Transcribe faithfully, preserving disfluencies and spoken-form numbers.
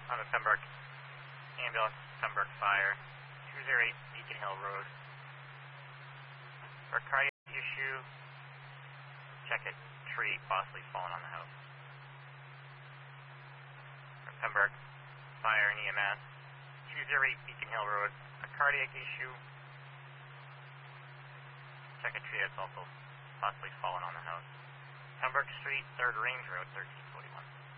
On the Pembroke ambulance, Pembroke Fire, two zero eight Beacon Hill Road. For a cardiac issue, check a tree possibly fallen on the house. For Pembroke Fire and E M S, two zero eight Beacon Hill Road, a cardiac issue, check a tree that's also possibly fallen on the house. Pembroke Street, third Range Road, thirteen.